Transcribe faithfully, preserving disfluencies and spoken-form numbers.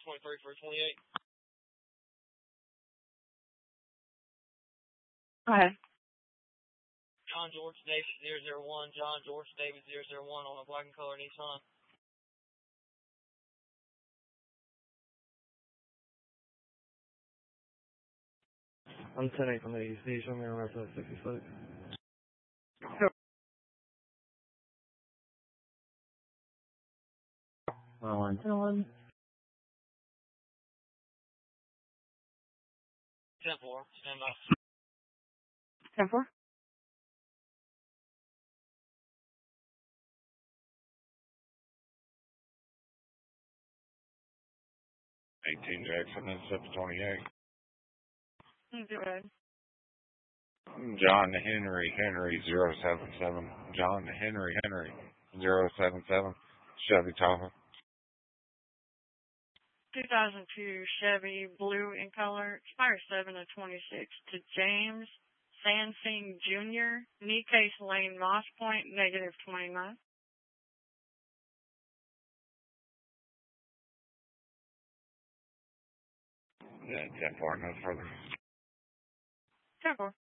twenty-three for twenty-eight. Go ahead. John George Davis zero zero one, John George Davis zero zero one on a black and color Nissan. I'm ten eight from the E C, show me on outside sixty-six. Oh, line ten eleven. ten four, stand by. ten four. eighteen Jackson, Mississippi twenty-eight. Go ahead. John Henry Henry zero seven seven. John Henry Henry zero seven seven. Chevy Tahoe. two thousand two Chevy blue in color, expires seven of twenty-six to James Sansing Junior Knee Case Lane, Moss Point, negative twenty-nine. Yeah, ten four, no further. ten four.